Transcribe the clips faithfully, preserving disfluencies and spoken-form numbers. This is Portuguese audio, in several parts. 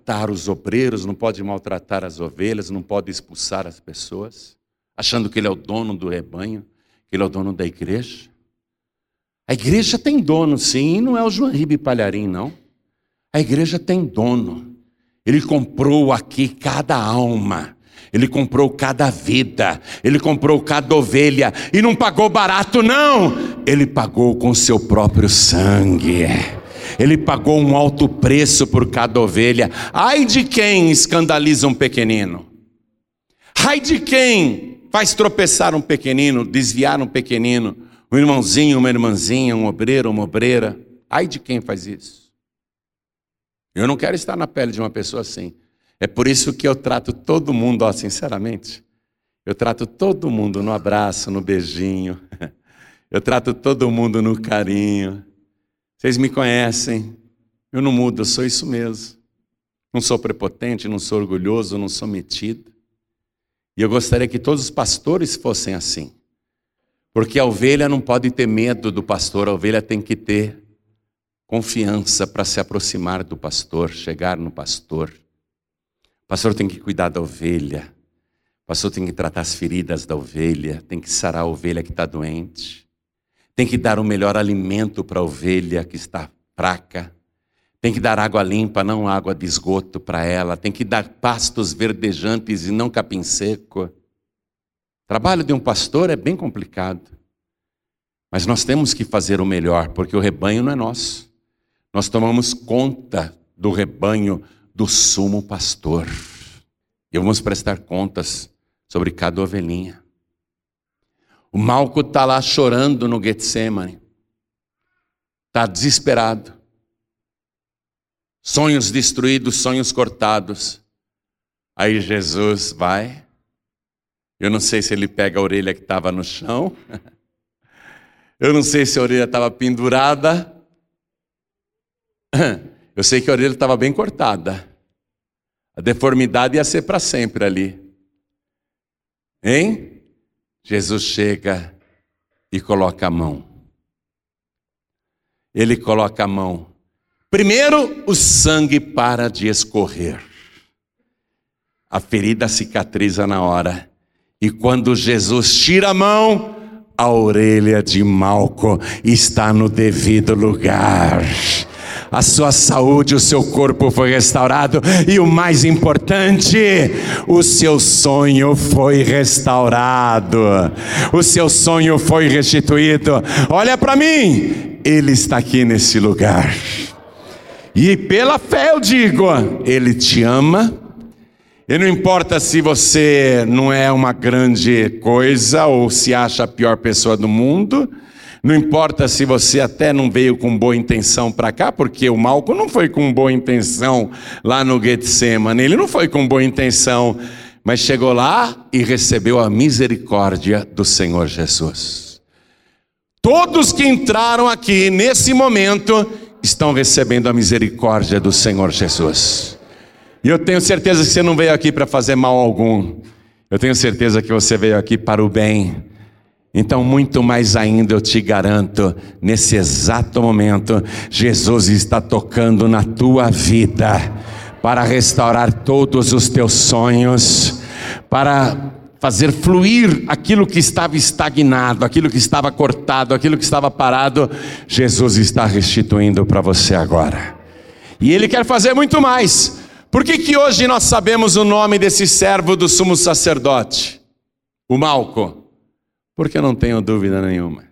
maltratar os obreiros, não pode maltratar as ovelhas, não pode expulsar as pessoas, achando que ele é o dono do rebanho, que ele é o dono da igreja. A igreja tem dono, sim, e não é o João Ribe Palharim, não. A igreja tem dono. Ele comprou aqui cada alma, ele comprou cada vida, ele comprou cada ovelha, e não pagou barato, não. Ele pagou com seu próprio sangue. Ele pagou um alto preço por cada ovelha. Ai de quem escandaliza um pequenino. Ai de quem faz tropeçar um pequenino, desviar um pequenino, um irmãozinho, uma irmãzinha, um obreiro, uma obreira. Ai de quem faz isso. Eu não quero estar na pele de uma pessoa assim. É por isso que eu trato todo mundo, ó, sinceramente, eu trato todo mundo no abraço, no beijinho. Eu trato todo mundo no carinho. Vocês me conhecem, eu não mudo, eu sou isso mesmo. Não sou prepotente, não sou orgulhoso, não sou metido. E eu gostaria que todos os pastores fossem assim. Porque a ovelha não pode ter medo do pastor, a ovelha tem que ter confiança para se aproximar do pastor, chegar no pastor. O pastor tem que cuidar da ovelha, o pastor tem que tratar as feridas da ovelha, tem que sarar a ovelha que está doente. Tem que dar o melhor alimento para a ovelha que está fraca. Tem que dar água limpa, não água de esgoto para ela. Tem que dar pastos verdejantes e não capim seco. O trabalho de um pastor é bem complicado. Mas nós temos que fazer o melhor, porque o rebanho não é nosso. Nós tomamos conta do rebanho do sumo pastor. E vamos prestar contas sobre cada ovelhinha. O Malco está lá chorando no Getsemane. Está desesperado. Sonhos destruídos, sonhos cortados. Aí Jesus vai. Eu não sei se ele pega a orelha que estava no chão. Eu não sei se a orelha estava pendurada. Eu sei que a orelha estava bem cortada. A deformidade ia ser para sempre ali. Hein? Jesus chega e coloca a mão. Ele coloca a mão. Primeiro, o sangue para de escorrer. A ferida cicatriza na hora. E quando Jesus tira a mão, a orelha de Malco está no devido lugar. A sua saúde, o seu corpo foi restaurado. E o mais importante, o seu sonho foi restaurado. O seu sonho foi restituído. Olha para mim, Ele está aqui nesse lugar. E pela fé eu digo, Ele te ama. E não importa se você não é uma grande coisa ou se acha a pior pessoa do mundo. Não importa se você até não veio com boa intenção para cá, porque o Malco não foi com boa intenção lá no Getsemane, ele não foi com boa intenção, mas chegou lá e recebeu a misericórdia do Senhor Jesus. Todos que entraram aqui nesse momento estão recebendo a misericórdia do Senhor Jesus. E eu tenho certeza que você não veio aqui para fazer mal algum, eu tenho certeza que você veio aqui para o bem. Então, muito mais ainda eu te garanto, nesse exato momento, Jesus está tocando na tua vida, para restaurar todos os teus sonhos, para fazer fluir aquilo que estava estagnado, aquilo que estava cortado, aquilo que estava parado. Jesus está restituindo para você agora. E Ele quer fazer muito mais. Por que que hoje nós sabemos o nome desse servo do sumo sacerdote? O Malco. Porque eu não tenho dúvida nenhuma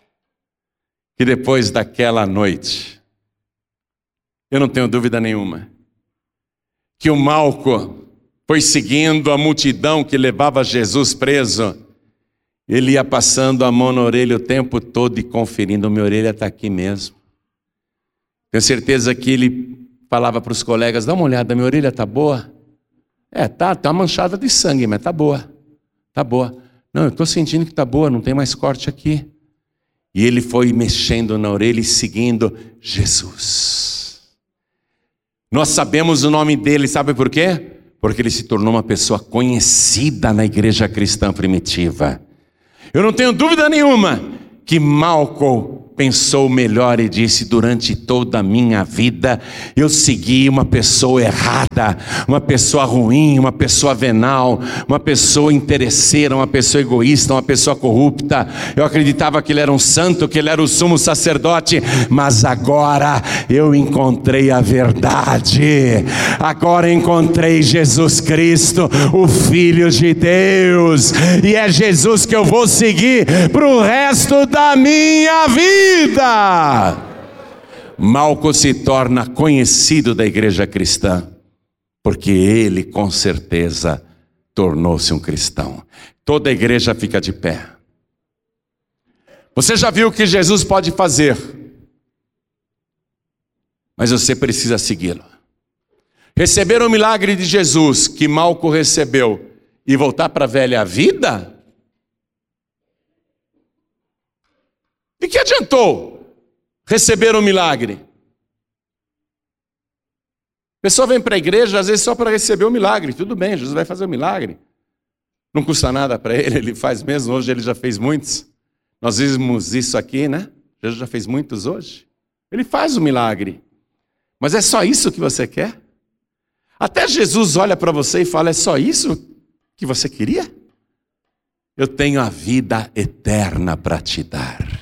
que depois daquela noite, eu não tenho dúvida nenhuma que o Malco foi seguindo a multidão que levava Jesus preso. Ele ia passando a mão na orelha o tempo todo e conferindo, minha orelha está aqui mesmo. Tenho certeza que ele falava para os colegas, dá uma olhada, minha orelha está boa? É, tá, tá uma manchada de sangue, mas está boa, está boa. Não, eu estou sentindo que está boa, não tem mais corte aqui. E ele foi mexendo na orelha e seguindo Jesus. Nós sabemos o nome dele, sabe por quê? Porque ele se tornou uma pessoa conhecida na igreja cristã primitiva. Eu não tenho dúvida nenhuma que Malco pensou melhor e disse: durante toda a minha vida eu segui uma pessoa errada, uma pessoa ruim, uma pessoa venal, uma pessoa interesseira, uma pessoa egoísta, uma pessoa corrupta. Eu acreditava que ele era um santo, que ele era o sumo sacerdote, mas agora eu encontrei a verdade. Agora encontrei Jesus Cristo, o Filho de Deus, e é Jesus que eu vou seguir para o resto da minha vida. Malco se torna conhecido da igreja cristã, porque ele com certeza tornou-se um cristão. Toda a igreja fica de pé. Você já viu o que Jesus pode fazer, mas você precisa segui-lo. Receber o milagre de Jesus que Malco recebeu e voltar para a velha vida? De que adiantou receber um milagre? A pessoa vem para a igreja, às vezes só para receber o milagre. Tudo bem, Jesus vai fazer o milagre. Não custa nada para ele, ele faz mesmo. Hoje ele já fez muitos. Nós vimos isso aqui, né? Jesus já fez muitos hoje. Ele faz o milagre. Mas é só isso que você quer? Até Jesus olha para você e fala: é só isso que você queria? Eu tenho a vida eterna para te dar.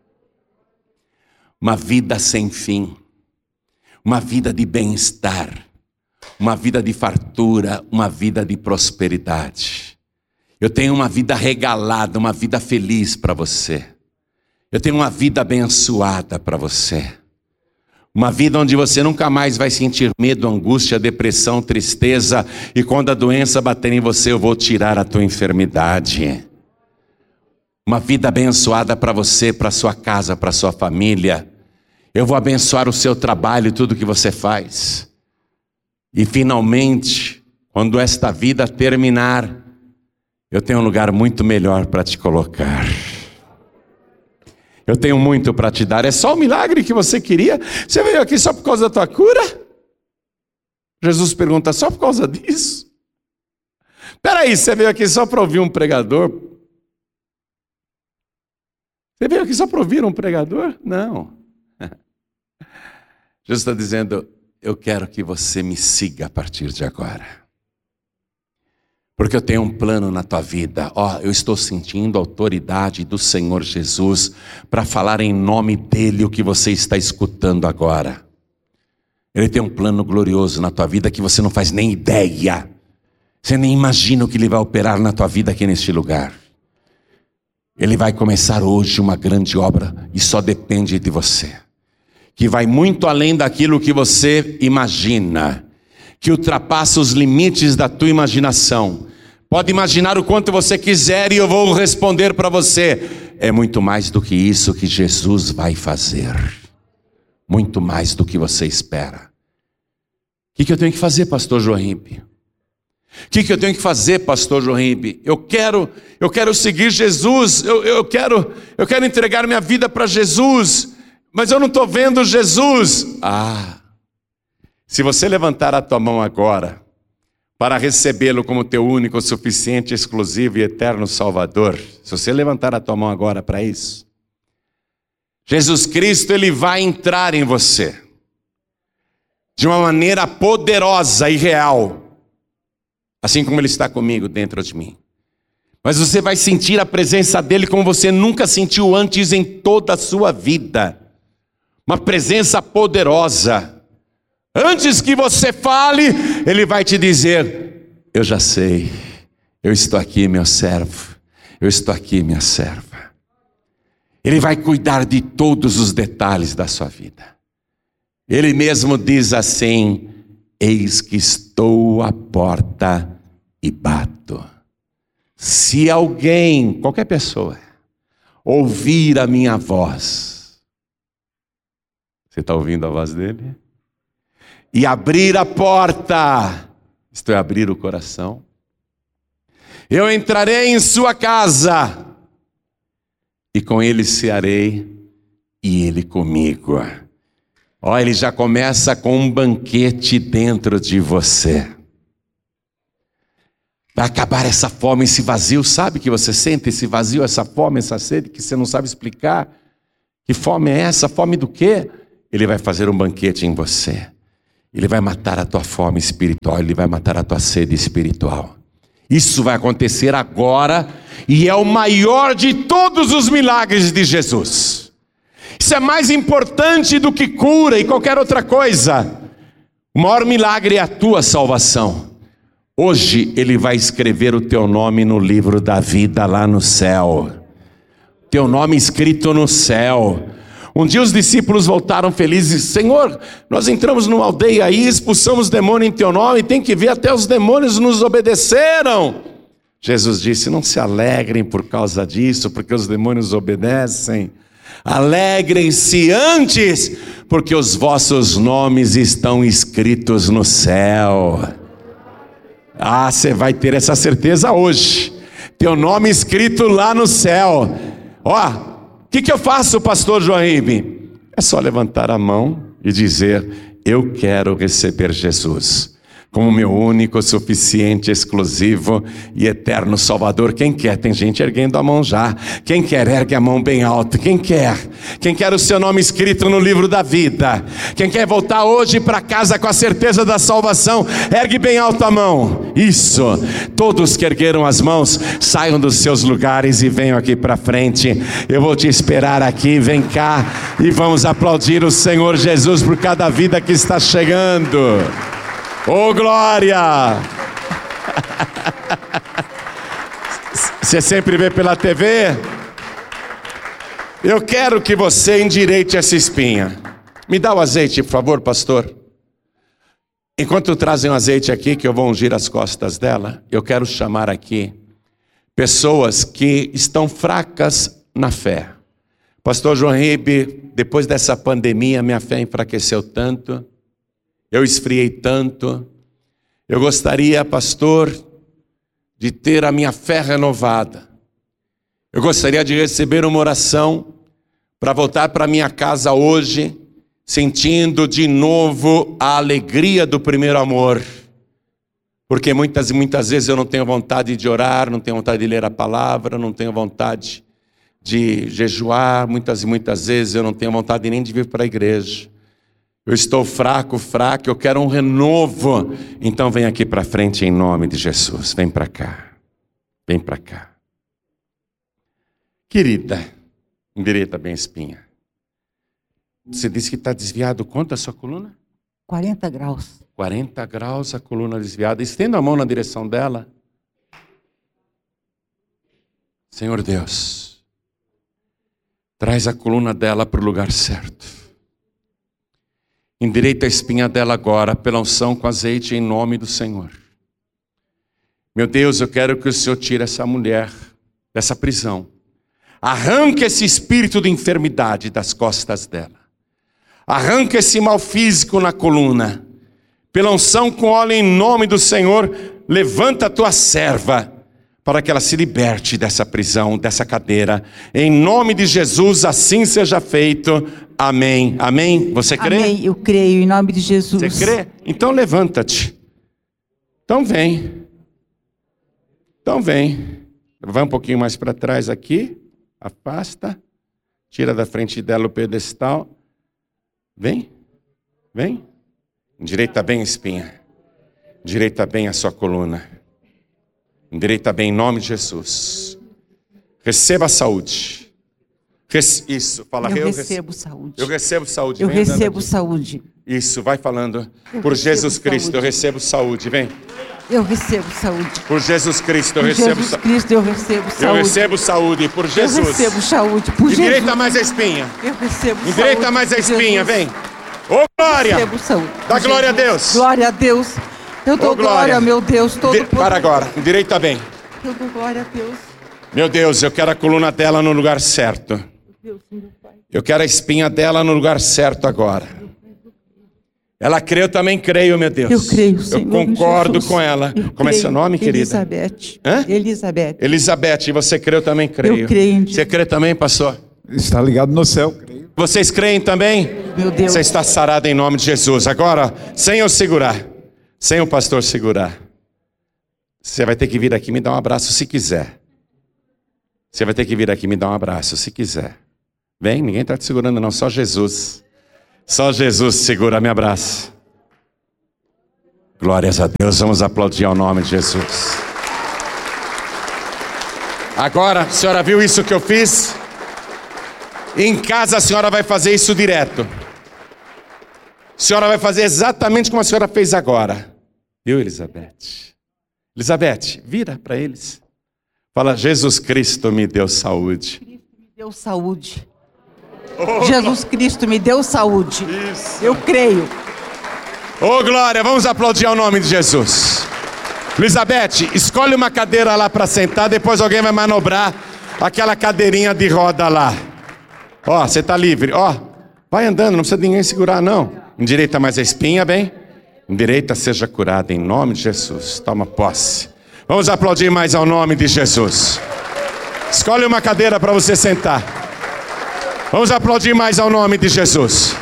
Uma vida sem fim, uma vida de bem-estar, uma vida de fartura, uma vida de prosperidade. Eu tenho uma vida regalada, uma vida feliz para você. Eu tenho uma vida abençoada para você. Uma vida onde você nunca mais vai sentir medo, angústia, depressão, tristeza, e quando a doença bater em você, eu vou tirar a tua enfermidade. Uma vida abençoada para você, para sua casa, para sua família. Eu vou abençoar o seu trabalho e tudo que você faz. E finalmente, quando esta vida terminar, eu tenho um lugar muito melhor para te colocar. Eu tenho muito para te dar. É só o milagre que você queria? Você veio aqui só por causa da tua cura? Jesus pergunta: só por causa disso? Peraí, você veio aqui só para ouvir um pregador? Você veio aqui só para ouvir um pregador? Não. Jesus está dizendo: eu quero que você me siga a partir de agora. Porque eu tenho um plano na tua vida. Ó, eu estou sentindo a autoridade do Senhor Jesus para falar em nome dEle o que você está escutando agora. Ele tem um plano glorioso na tua vida que você não faz nem ideia. Você nem imagina o que Ele vai operar na tua vida aqui neste lugar. Ele vai começar hoje uma grande obra e só depende de você. Que vai muito além daquilo que você imagina. Que ultrapassa os limites da tua imaginação. Pode imaginar o quanto você quiser e eu vou responder para você: é muito mais do que isso que Jesus vai fazer. Muito mais do que você espera. O que, que eu tenho que fazer, pastor Jorimbe? O que, que eu tenho que fazer, pastor Jorimbe? Eu quero, eu quero seguir Jesus, eu, eu, quero, eu quero entregar minha vida para Jesus, mas eu não estou vendo Jesus. Ah, se você levantar a tua mão agora, para recebê-lo como teu único, suficiente, exclusivo e eterno Salvador, se você levantar a tua mão agora para isso, Jesus Cristo, Ele vai entrar em você, de uma maneira poderosa e real, assim como Ele está comigo dentro de mim. Mas você vai sentir a presença dEle como você nunca sentiu antes em toda a sua vida. Uma presença poderosa. Antes que você fale, Ele vai te dizer: eu já sei, eu estou aqui, meu servo, eu estou aqui, minha serva. Ele vai cuidar de todos os detalhes da sua vida. Ele mesmo diz assim: eis que estou à porta e bato. Se alguém, qualquer pessoa, ouvir a minha voz, você está ouvindo a voz dele? E abrir a porta, isto é, abrir o coração, eu entrarei em sua casa, e com ele cearei, e ele comigo. Ó, ele já começa com um banquete dentro de você. Vai acabar essa fome, esse vazio, sabe que você sente esse vazio, essa fome, essa sede, que você não sabe explicar, Que fome é essa? Fome do quê? Ele vai fazer um banquete em você. Ele vai matar a tua fome espiritual, Ele vai matar a tua sede espiritual. Isso vai acontecer agora e é o maior de todos os milagres de Jesus. Isso é mais importante do que cura e qualquer outra coisa. O maior milagre é a tua salvação. Hoje Ele vai escrever o teu nome no livro da vida lá no céu. Teu nome escrito no céu. Um dia os discípulos voltaram felizes. Senhor, nós entramos numa aldeia aí, expulsamos demônio em teu nome, tem que ver, até os demônios nos obedeceram. Jesus disse, não se alegrem por causa disso, porque os demônios obedecem. Alegrem-se antes, porque os vossos nomes estão escritos no céu. Ah, você vai ter essa certeza hoje. Teu nome escrito lá no céu. Ó, o que, que eu faço, pastor João Ribe? É só levantar a mão e dizer, eu quero receber Jesus como meu único, suficiente, exclusivo e eterno Salvador. Quem quer? Tem gente erguendo a mão já. Quem quer, ergue a mão bem alto. Quem quer? Quem quer o seu nome escrito no livro da vida? Quem quer voltar hoje para casa com a certeza da salvação? Ergue bem alto a mão. Isso. Todos que ergueram as mãos, saiam dos seus lugares e venham aqui para frente. Eu vou te esperar aqui. Vem cá e vamos aplaudir o Senhor Jesus por cada vida que está chegando. Oh, glória! Você sempre vê pela T V? Eu quero que você endireite essa espinha. Me dá o azeite, por favor, pastor. Enquanto trazem o azeite aqui, que eu vou ungir as costas dela, eu quero chamar aqui pessoas que estão fracas na fé. Pastor João Ribe, depois dessa pandemia, minha fé enfraqueceu tanto. Eu esfriei tanto. Eu gostaria, pastor, de ter a minha fé renovada. Eu gostaria de receber uma oração para voltar para minha casa hoje, sentindo de novo a alegria do primeiro amor. Porque muitas e muitas vezes eu não tenho vontade de orar, não tenho vontade de ler a palavra, não tenho vontade de jejuar, muitas e muitas vezes eu não tenho vontade nem de vir para a igreja. Eu estou fraco, fraco, eu quero um renovo. Então vem aqui para frente em nome de Jesus. Vem para cá. Vem para cá. Querida, endireita bem a espinha. Você disse que está desviado quanto a sua coluna? quarenta graus. quarenta graus a coluna desviada. Estenda a mão na direção dela. Senhor Deus, traz a coluna dela para o lugar certo. Endireita a espinha dela agora, pela unção com azeite, em nome do Senhor. Meu Deus, eu quero que o Senhor tire essa mulher dessa prisão. Arranque esse espírito de enfermidade das costas dela. Arranque esse mal físico na coluna. Pela unção com óleo, em nome do Senhor, levanta a tua serva, para que ela se liberte dessa prisão, dessa cadeira. Em nome de Jesus, assim seja feito. Amém. Amém. Você crê? Amém. Eu creio em nome de Jesus. Você crê? Então levanta-te. Então vem. Então vem. Vai um pouquinho mais para trás aqui. Afasta. Tira da frente dela o pedestal. Vem. Vem. Endireita bem a espinha. Endireita bem a sua coluna. Endireita bem em nome de Jesus. Receba a saúde. Rece... Isso, fala. Eu, eu recebo rece... saúde. Eu recebo saúde. Eu Vem recebo andando. saúde. Isso, vai falando. Eu Por Jesus Cristo, saúde. eu recebo saúde. Vem. Eu recebo saúde. Por Jesus Cristo, eu Por recebo Jesus saúde. Cristo, eu recebo saúde. Eu recebo saúde. Por Jesus. Eu recebo saúde. Por Endireita Jesus. mais a espinha. Eu recebo Endireita saúde. mais a por espinha. Jesus. Vem. Ô glória. Eu recebo saúde. Dá por glória a Jesus. Deus. Glória a Deus. Eu dou Ô, glória. glória, meu Deus. Todo De... poder. Para agora. Endireita bem. Eu dou glória a Deus. Meu Deus, eu quero a coluna dela no lugar certo. Deus, meu Pai. Eu quero a espinha dela no lugar certo agora. Ela crê, eu também creio, meu Deus. Eu creio, Senhor. Eu concordo Jesus. com ela. Eu Como é creio. seu nome, querida? Elizabeth. Hã? Elizabeth. Elizabeth, e você crê, eu também creio. Eu creio em Você crê também, pastor? Está ligado no céu. Vocês creem também? Meu Deus. Você está sarado em nome de Jesus. Agora, sem eu segurar, sem o pastor segurar, você vai ter que vir aqui e me dar um abraço se quiser. Você vai ter que vir aqui e me dar um abraço se quiser. Vem, ninguém está te segurando não, só Jesus. Só Jesus segura, me abraça. Glórias a Deus, vamos aplaudir ao nome de Jesus. Agora, a senhora viu isso que eu fiz? Em casa a senhora vai fazer isso direto. A senhora vai fazer exatamente como a senhora fez agora. Viu, Elizabeth? Elizabeth, vira para eles. Fala, Jesus Cristo me deu saúde. Cristo me deu saúde. Oh. Jesus Cristo me deu saúde. Isso. Eu creio. Ô, oh, glória, vamos aplaudir ao nome de Jesus. Elizabeth, escolhe uma cadeira lá para sentar, depois alguém vai manobrar aquela cadeirinha de roda lá. Ó, você está livre, ó. Vai andando, não precisa de ninguém segurar, não. Endireita mais a espinha, bem. Endireita, seja curada em nome de Jesus. Toma posse. Vamos aplaudir mais ao nome de Jesus. Escolhe uma cadeira para você sentar. Vamos aplaudir mais ao nome de Jesus.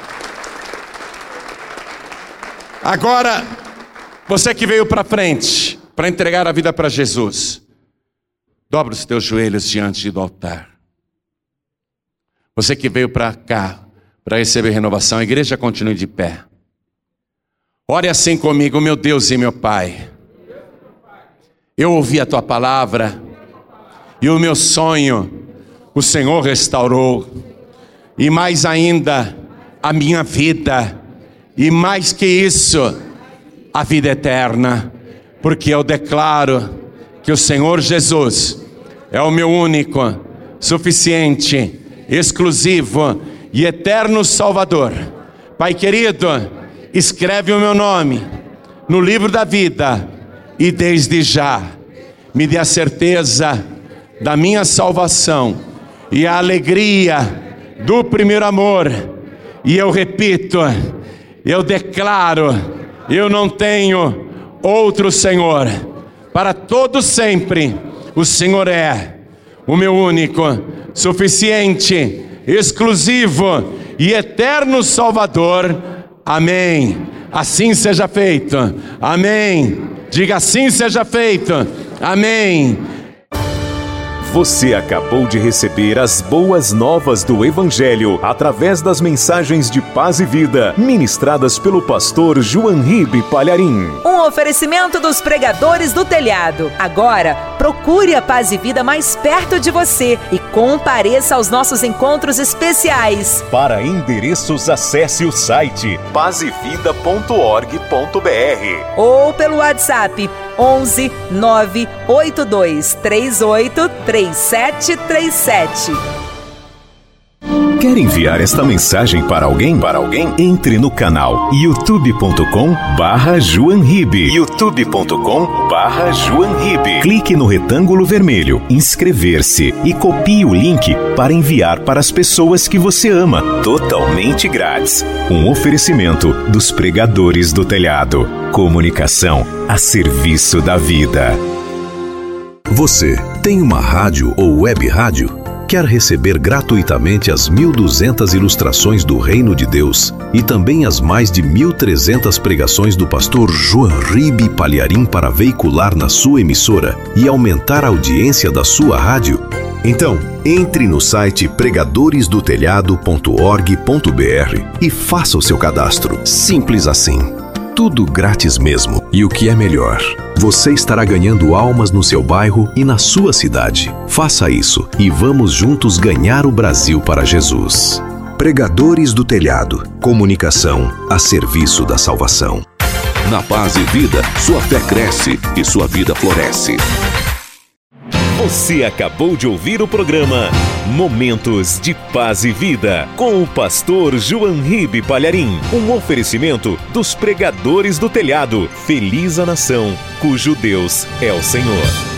Agora, você que veio para frente para entregar a vida para Jesus, dobra os teus joelhos diante do altar. Você que veio para cá para receber renovação, a igreja continue de pé. Ore assim comigo, meu Deus e meu Pai. Eu ouvi a tua palavra e o meu sonho o Senhor restaurou, e mais ainda a minha vida, e mais que isso, a vida eterna, porque eu declaro que o Senhor Jesus é o meu único, suficiente, exclusivo e eterno Salvador. Pai querido, escreve o meu nome no livro da vida e desde já me dê a certeza da minha salvação e a alegria do primeiro amor. E eu repito, eu declaro, eu não tenho outro Senhor. Para todo sempre, o Senhor é o meu único, suficiente, exclusivo e eterno Salvador. Amém. Assim seja feito. Amém. Diga, assim seja feito. Amém. Você acabou de receber as boas novas do Evangelho através das mensagens de paz e vida ministradas pelo pastor João Ribe Palharim. Um oferecimento dos pregadores do telhado. Agora, procure a Paz e Vida mais perto de você e compareça aos nossos encontros especiais. Para endereços, acesse o site paz e vida ponto org ponto br ou pelo WhatsApp onze nove oito dois três oito três sete três sete. Quer enviar esta mensagem para alguém? Para alguém? Entre no canal youtube ponto com barra João Ribe. youtube ponto com barra João Ribe. Clique no retângulo vermelho, inscrever-se e copie o link para enviar para as pessoas que você ama. Totalmente grátis. Um oferecimento dos pregadores do telhado. Comunicação a serviço da vida. Você tem uma rádio ou web rádio? Quer receber gratuitamente as mil e duzentas ilustrações do Reino de Deus e também as mais de mil e trezentas pregações do pastor João Ribe Palharim para veicular na sua emissora e aumentar a audiência da sua rádio? Então, entre no site pregadores do telhado ponto org ponto br e faça o seu cadastro. Simples assim. Tudo grátis mesmo. E o que é melhor, você estará ganhando almas no seu bairro e na sua cidade. Faça isso e vamos juntos ganhar o Brasil para Jesus. Pregadores do Telhado. Comunicação a serviço da salvação. Na Paz e Vida, sua fé cresce e sua vida floresce. Você acabou de ouvir o programa Momentos de Paz e Vida, com o pastor João Ribe Palharim. Um oferecimento dos pregadores do telhado. Feliz a nação, cujo Deus é o Senhor.